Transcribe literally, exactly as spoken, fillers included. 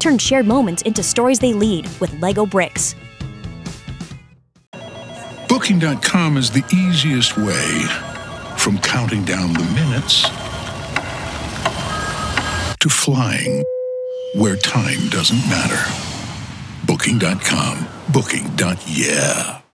turn shared moments into stories they lead with LEGO bricks. Booking dot com is the easiest way. From counting down the minutes to flying where time doesn't matter. Booking dot com. Booking. Yeah.